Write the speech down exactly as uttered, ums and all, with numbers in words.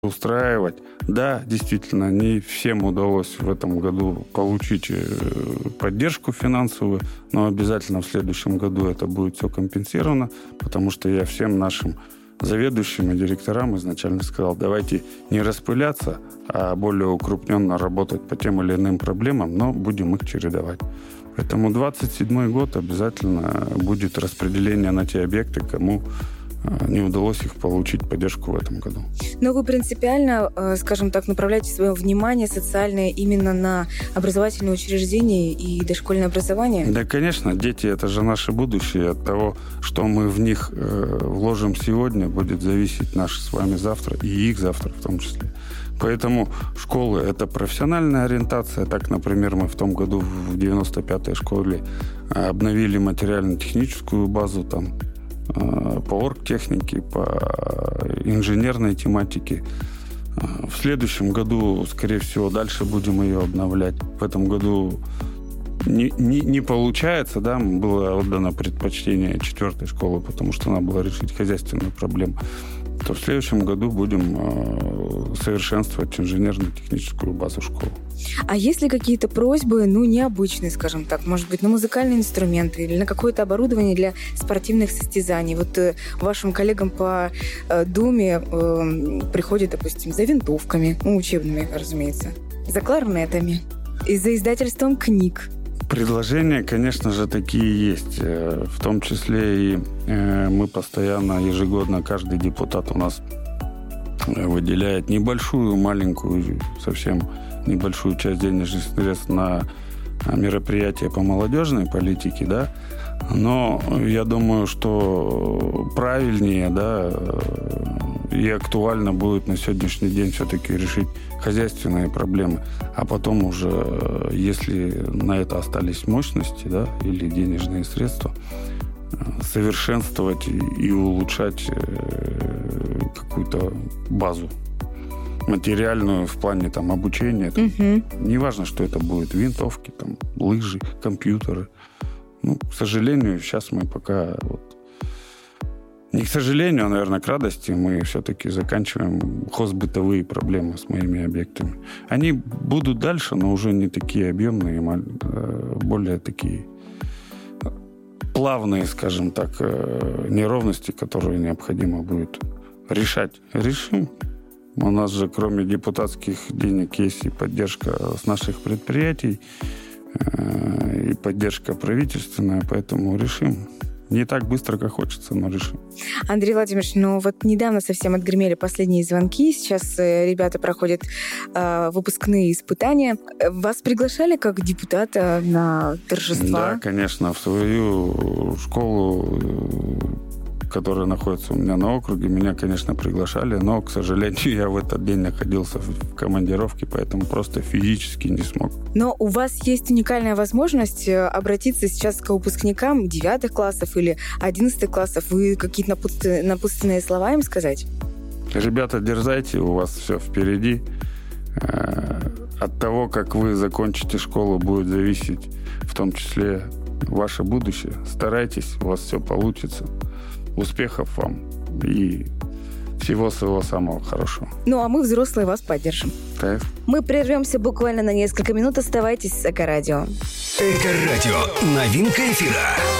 устраивать. Да, действительно, не всем удалось в этом году получить поддержку финансовую, но обязательно в следующем году это будет все компенсировано, потому что я всем нашим заведующим и директорам изначально сказал, давайте не распыляться, а более укрупненно работать по тем или иным проблемам, но будем их чередовать. Поэтому двадцать седьмой год обязательно будет распределение на те объекты, кому не удалось их получить поддержку в этом году. Но вы принципиально, скажем так, направляете свое внимание социальное именно на образовательные учреждения и дошкольное образование? Да, конечно. Дети – это же наше будущее. От того, что мы в них вложим сегодня, будет зависеть наше с вами завтра, и их завтра в том числе. Поэтому школы – это профессиональная ориентация. Так, например, мы в том году в девяносто пятой школе обновили материально-техническую базу там, по оргтехнике, по инженерной тематике. В следующем году, скорее всего, дальше будем ее обновлять. В этом году не, не, не получается, да, было отдано предпочтение четвертой школы, потому что надо было решить хозяйственную проблему. То в следующем году будем э, совершенствовать инженерно-техническую базу школы. А есть ли какие-то просьбы, ну, необычные, скажем так, может быть, на музыкальные инструменты или на какое-то оборудование для спортивных состязаний? Вот э, вашим коллегам по э, Думе э, приходят, допустим, за винтовками, ну, учебными, разумеется, за кларнетами и за издательством книг. Предложения, конечно же, такие есть. В том числе и мы постоянно, ежегодно, каждый депутат у нас выделяет небольшую, маленькую, совсем небольшую часть денежных средств на мероприятия по молодежной политике, да. Но я думаю, что правильнее, да, и актуально будет на сегодняшний день все-таки решить хозяйственные проблемы, а потом уже, если на это остались мощности, да, или денежные средства, совершенствовать и улучшать какую-то базу материальную в плане там, обучения. Там, угу. Неважно, что это будет, винтовки, там, лыжи, компьютеры. Ну, к сожалению, сейчас мы пока... Вот, не к сожалению, а, наверное, к радости, мы все-таки заканчиваем хозбытовые проблемы с моими объектами. Они будут дальше, но уже не такие объемные, более такие плавные, скажем так, неровности, которые необходимо будет решать. Решим. У нас же, кроме депутатских денег, есть и поддержка с наших предприятий, и поддержка правительственная, поэтому решим. Не так быстро, как хочется, но решим. Андрей Владимирович, ну вот недавно совсем отгремели последние звонки. Сейчас ребята проходят э, выпускные испытания. Вас приглашали как депутата на торжества? Да, конечно. В свою школу, которая находится у меня на округе, меня, конечно, приглашали, но, к сожалению, я в этот день находился в командировке, поэтому просто физически не смог. Но у вас есть уникальная возможность обратиться сейчас к выпускникам девятых классов или одиннадцатых классов и какие-то напутственные, напутственные слова им сказать? Ребята, дерзайте, у вас все впереди. От того, как вы закончите школу, будет зависеть в том числе ваше будущее. Старайтесь, у вас все получится. Успехов вам и всего своего самого хорошего. Ну, а мы, взрослые, вас поддержим. Кайф. Мы прервемся буквально на несколько минут. Оставайтесь с Эко-радио. Эко-радио. Новинка эфира.